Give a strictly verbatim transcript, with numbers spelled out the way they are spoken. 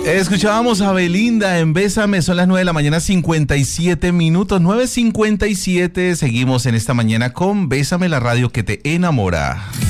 Escuchábamos a Belinda en Bésame, son las nueve de la mañana, cincuenta y siete minutos, nueve cincuenta y siete. Seguimos en esta mañana con Bésame, la radio que te enamora.